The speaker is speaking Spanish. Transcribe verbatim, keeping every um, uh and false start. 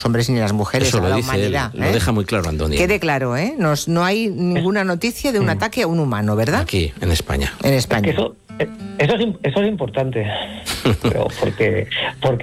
hombres ni las mujeres, Eso a lo la dice humanidad. él, ¿eh? lo deja muy claro Antonio. Quede claro, ¿eh? Nos, no hay ninguna noticia de un ataque a un humano, ¿verdad? Aquí, en España. En España. Es que eso, eso, es, eso es importante, pero porque, porque